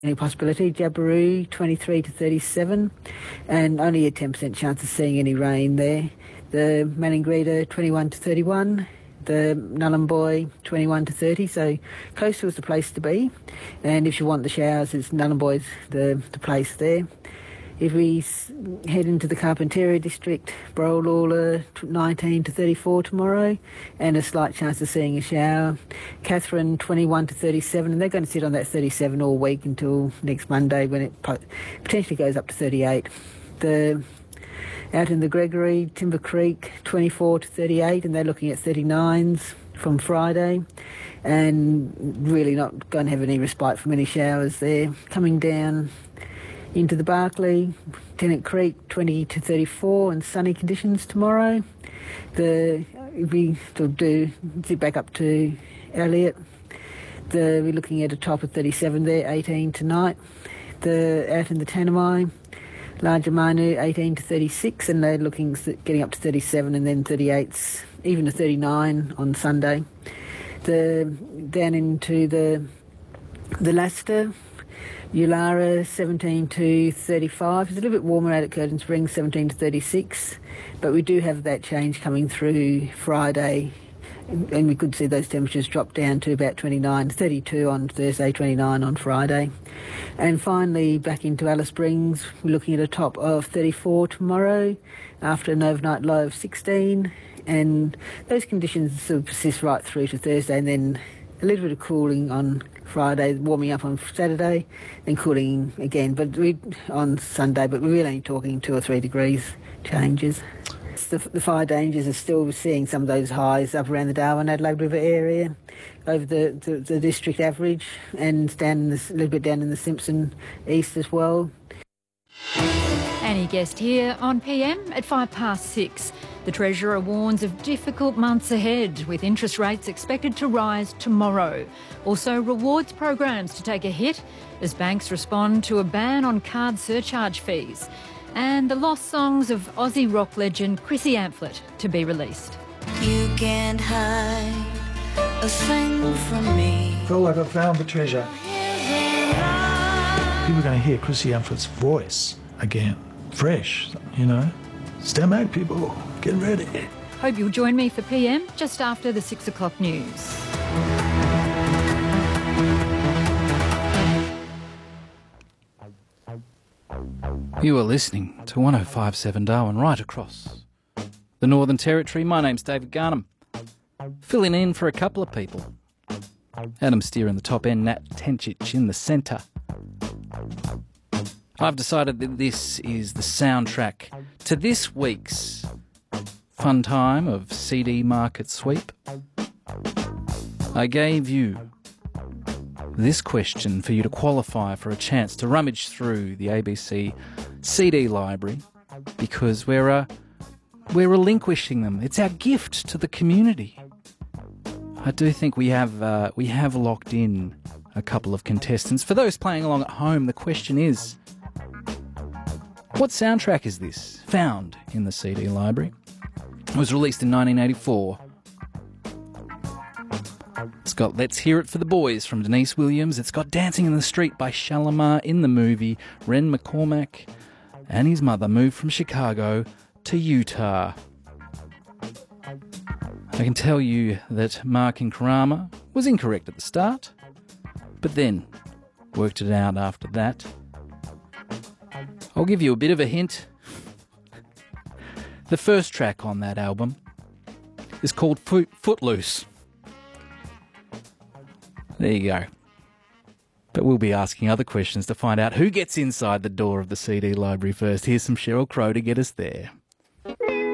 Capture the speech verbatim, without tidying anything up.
Any possibility, Jabiru twenty-three to thirty-seven, and only a ten percent chance of seeing any rain there. The Maningrida twenty-one to thirty-one, the Nhulunbuy twenty-one to thirty, so coastal is the place to be. And if you want the showers, it's Nhulunbuy's the, the place there. If we s- head into the Carpentaria district, Borroloola nineteen to thirty-four tomorrow, and a slight chance of seeing a shower. Katherine twenty-one to thirty-seven, and they're going to sit on that thirty-seven all week until next Monday when it po- potentially goes up to thirty-eight. The out in the Gregory, Timber Creek twenty-four to thirty-eight, and they're looking at thirty-nines from Friday, and really not going to have any respite from any showers there. Coming down into the Barkly, Tennant Creek twenty to thirty-four, and sunny conditions tomorrow. The we still do zip back up to Elliot. The we're looking at a top of thirty-seven there, eighteen tonight. The out in the Tanami, Larger Manu eighteen to thirty-six, and they're looking getting up to thirty-seven, and then thirty-eights, even to thirty-nine on Sunday. The down into the the Leicester, Ulara seventeen to thirty-five. It's a little bit warmer out at Curtin Springs, seventeen to thirty-six, but we do have that change coming through Friday, and we could see those temperatures drop down to about twenty-nine, thirty-two on Thursday, twenty-nine on Friday. And finally, back into Alice Springs, we're looking at a top of thirty-four tomorrow after an overnight low of sixteen, and those conditions sort of persist right through to Thursday, and then a little bit of cooling on Friday, warming up on Saturday, then cooling again but we on Sunday, but we're really only talking two or three degrees changes. The, the fire dangers are still seeing some of those highs up around the Darwin, Adelaide River area, over the, the, the district average, and down in the, a little bit down in the Simpson East as well. Annie Guest here on P M at five past six. The Treasurer warns of difficult months ahead, with interest rates expected to rise tomorrow. Also, rewards programs to take a hit as banks respond to a ban on card surcharge fees. And the lost songs of Aussie rock legend Chrissy Amphlett to be released. You can't hide a thing from me. I feel like I found the treasure. People are going to hear Chrissy Amphlett's voice again, fresh, you know. Stand back, people. Get ready. Hope you'll join me for P M just after the six o'clock news. You are listening to one oh five point seven Darwin, right across the Northern Territory. My name's David Garnham, filling in for a couple of people. Adam Steer in the top end, Nat Tencic in the centre. I've decided that this is the soundtrack to this week's fun time of C D Market Sweep. I gave you this question for you to qualify for a chance to rummage through the A B C C D library, because we're uh, we're relinquishing them. It's our gift to the community. I do think we have uh, we have locked in a couple of contestants. For those playing along at home, the question is, what soundtrack is this? Found in the C D library. It was released in nineteen eighty-four. It's got Let's Hear It for the Boys from Denise Williams. It's got Dancing in the Street by Shalimar in the movie. Ren McCormack and his mother moved from Chicago to Utah. I can tell you that Mark in Karama was incorrect at the start, but then worked it out after that. I'll give you a bit of a hint. The first track on that album is called Foot- Footloose. There you go. But we'll be asking other questions to find out who gets inside the door of the C D library first. Here's some Sheryl Crow to get us there.